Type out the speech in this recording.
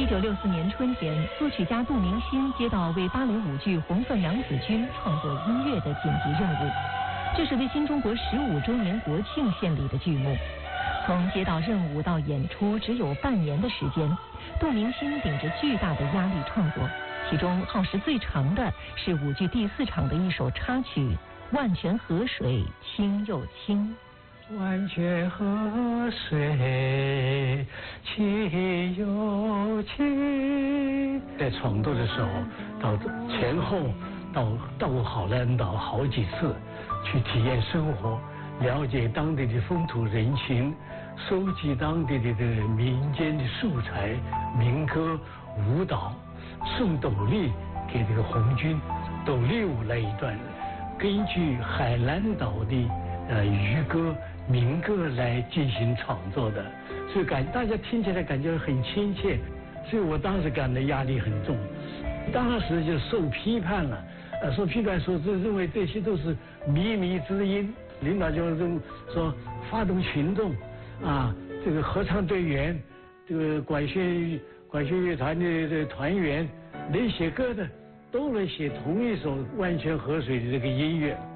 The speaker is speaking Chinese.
1964年春天，作曲家杜明心接到为芭蕾舞剧《红色娘子军》创作音乐的紧急任务，这是为新中国15周年国庆献礼的剧目。从接到任务到演出只有半年的时间，杜明心顶着巨大的压力创作，其中耗时最长的是舞剧第4场的一首插曲《万泉河水清又清》。 万泉河水清又清。在创作的时候，到前后到过好兰岛好几次，去体验生活，了解当地的风土人情，收集当地的这个民间的素材、民歌、舞蹈，送斗笠给这个红军，斗笠舞那一段，根据海南岛的渔歌、民歌来进行创作的，所以大家听起来感觉很亲切，所以我当时感到压力很重，当时就受批判了，受批判说认为这些都是靡靡之音，领导就说发动群众啊，这个合唱队员，这个管弦乐团的团员，能写歌的都能写同一首《万泉河水》的这个音乐。